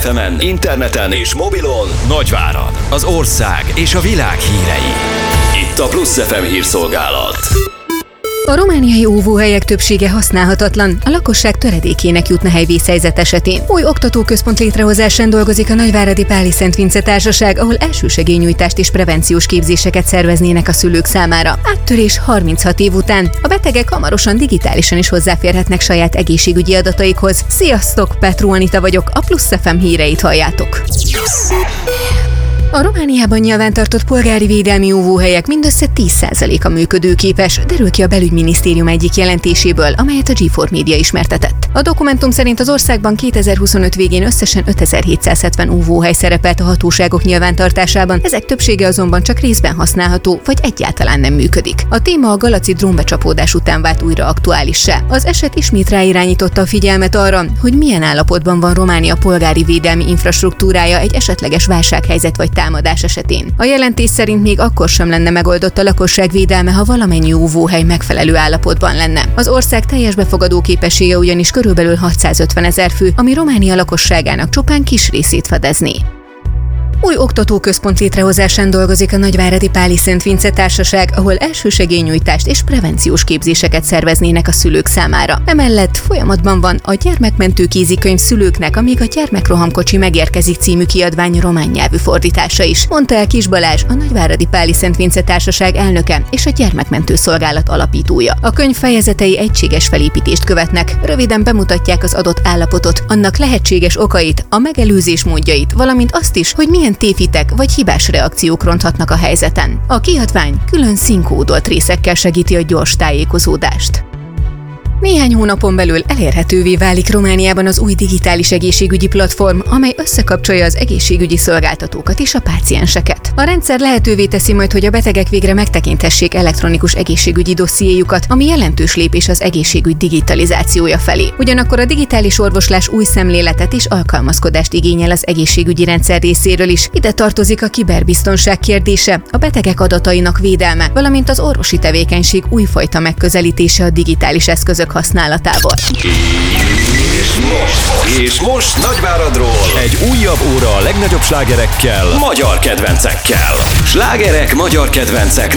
FM-en, interneten és mobilon Nagyvárad, az ország és a világ hírei. Itt a Plusz FM hírszolgálat. A romániai óvóhelyek többsége használhatatlan, a lakosság töredékének jutna hely vészhelyzet esetén. Új oktatóközpont létrehozásán dolgozik a Nagyváradi Páli Szent Vince Társaság, ahol elsősegélynyújtást és prevenciós képzéseket szerveznének a szülők számára. Áttörés 36 év után. A betegek hamarosan digitálisan is hozzáférhetnek saját egészségügyi adataikhoz. Sziasztok, Petró Anita vagyok, a Plusz FM híreit halljátok. A Romániában nyilvántartott polgári védelmi óvóhelyek mindössze 10%-a működőképes, derül ki a Belügyminisztérium egyik jelentéséből, amelyet a G4 Média ismertetett. A dokumentum szerint az országban 2025 végén összesen 5770 óvóhely szerepelt a hatóságok nyilvántartásában, ezek többsége azonban csak részben használható, vagy egyáltalán nem működik. A téma a galaci drónbecsapódás után vált újra aktuálissá. Az eset ismét ráirányította a figyelmet arra, hogy milyen állapotban van Románia polgári védelmi infrastruktúrája egy esetleges válsághelyzet vagy támadás esetén. A jelentés szerint még akkor sem lenne megoldott a lakosság védelme, ha valamennyi óvóhely megfelelő állapotban lenne. Az ország teljes befogadó képessége ugyanis körülbelül 650 000 fő, ami Románia lakosságának csupán kis részét fedezné. Új oktatóközpont létrehozásán dolgozik a Nagyváradi Páli Szent Vince Társaság, ahol elsősegélynyújtást és prevenciós képzéseket szerveznének a szülők számára. Emellett folyamatban van a gyermekmentő kézikönyv szülőknek, amíg a gyermekrohamkocsi megérkezik című kiadvány román nyelvű fordítása is, mondta el Kis Balázs, a Nagyváradi Páli Szent Vince Társaság elnöke és a gyermekmentő szolgálat alapítója. A könyv fejezetei egységes felépítést követnek, röviden bemutatják az adott állapotot, annak lehetséges okait, a megelőzés módjait, valamint azt is, hogy milyen tévhitek vagy hibás reakciók ronthatnak a helyzeten. A kiadvány külön színkódolt részekkel segíti a gyors tájékozódást. Néhány hónapon belül elérhetővé válik Romániában az új digitális egészségügyi platform, amely összekapcsolja az egészségügyi szolgáltatókat és a pácienseket. A rendszer lehetővé teszi majd, hogy a betegek végre megtekinthessék elektronikus egészségügyi dossziéjukat, ami jelentős lépés az egészségügy digitalizációja felé. Ugyanakkor a digitális orvoslás új szemléletet és alkalmazkodást igényel az egészségügyi rendszer részéről is. Ide tartozik a kiberbiztonság kérdése, a betegek adatainak védelme, valamint az orvosi tevékenység újfajta megközelítése a digitális eszközök használatával. És most Nagyváradról egy újabb óra a legnagyobb slágerekkel, magyar kedvencekkel. Slágerek magyar kedvencek